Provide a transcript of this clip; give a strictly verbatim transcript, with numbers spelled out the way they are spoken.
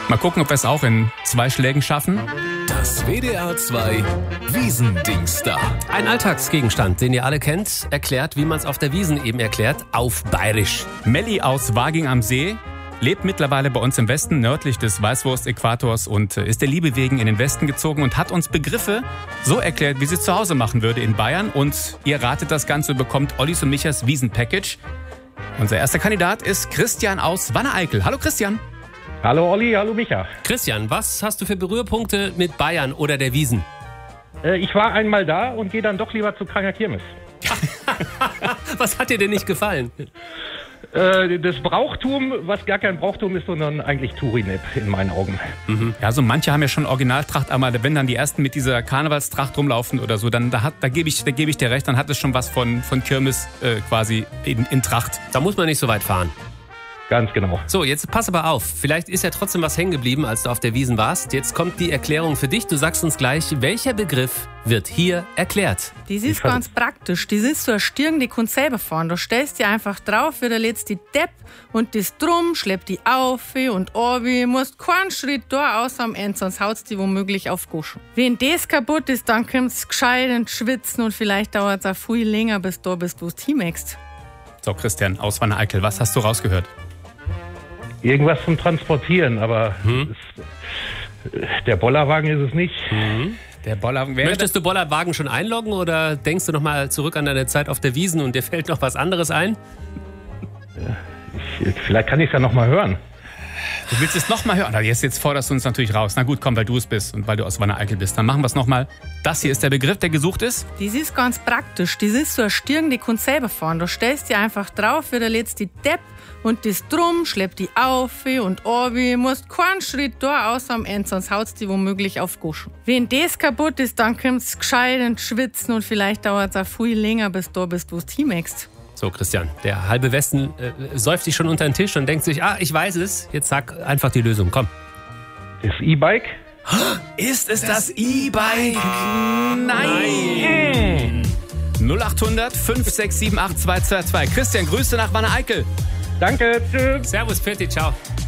Mal gucken, ob wir es auch in zwei Schlägen schaffen. Das W D R zwei Wiesendingster. Ein Alltagsgegenstand, den ihr alle kennt, erklärt, wie man es auf der Wiesn eben erklärt, auf Bayerisch. Melli aus Waging am See lebt mittlerweile bei uns im Westen, nördlich des Weißwurst-Äquators und ist der Liebe wegen in den Westen gezogen und hat uns Begriffe so erklärt, wie sie es zu Hause machen würde in Bayern. Und ihr ratet das Ganze und bekommt Ollis und Michas Wiesn-Package. Unser erster Kandidat ist Christian aus Wanne-Eickel. Hallo Christian. Hallo Olli, hallo Micha. Christian, was hast du für Berührpunkte mit Bayern oder der Wiesn? Äh, ich war einmal da und gehe dann doch lieber zu Kranger Kirmes. Was hat dir denn nicht gefallen? Äh, das Brauchtum, was gar kein Brauchtum ist, sondern eigentlich Turinep in meinen Augen. Mhm. Ja, so manche haben ja schon Originaltracht, aber wenn dann die ersten mit dieser Karnevalstracht rumlaufen oder so, dann da, hat, da gebe ich, da gebe ich dir recht, dann hat es schon was von, von Kirmes äh, quasi in, in Tracht. Da muss man nicht so weit fahren. Ganz genau. So, jetzt pass aber auf. Vielleicht ist ja trotzdem was hängen geblieben, als du auf der Wiesn warst. Jetzt kommt die Erklärung für dich. Du sagst uns gleich, welcher Begriff wird hier erklärt? Das ist ganz praktisch. Das ist so ein Stirn, die kannst selber fahren. Da stellst du dich einfach drauf, wie der letzte Depp und das drum, schleppt die auf und runter. Musst keinen Schritt da außer am Ende, sonst haut's die womöglich auf Goschen. Wenn das kaputt ist, dann kommst du gescheit ins Schwitzen und vielleicht dauert es auch viel länger, bis du bist, wo du hinmachst. So, Christian aus Wanne-Eickel, was hast du rausgehört? Irgendwas zum Transportieren, aber Hm? es, der Bollerwagen ist es nicht. Mhm. Der Bollerwagen wäre... Möchtest du Bollerwagen schon einloggen oder denkst du noch mal zurück an deine Zeit auf der Wiesn und dir fällt noch was anderes ein? Ich, vielleicht kann ich es ja noch mal hören. Du willst es nochmal hören? Jetzt, jetzt forderst du uns natürlich raus. Na gut, komm, weil du es bist und weil du aus Wanne-Eickel bist. Dann machen wir es nochmal. Das hier ist der Begriff, der gesucht ist. Das ist ganz praktisch. Das ist so ein Stirn, die kannst selber fahren. Da stellst du dich einfach drauf, wie der letzte Depp und das drum, schleppt die auf und runter. Musst keinen Schritt da außer am Ende, sonst haut's die womöglich auf Goschen. Wenn das kaputt ist, dann kommst du gescheit ins Schwitzen und vielleicht dauert es auch viel länger, bis du bist, wo du hinmachst. So, Christian, der halbe Westen äh, säuft sich schon unter den Tisch und denkt sich, ah, ich weiß es. Jetzt sag einfach die Lösung, komm. Das E-Bike? Ist es das E-Bike? Nein! null acht hundert fünf sechs sieben acht zwei zwei zwei. Christian, Grüße nach Wanne-Eickel. Danke, tschüss. Servus, Pfitti, ciao.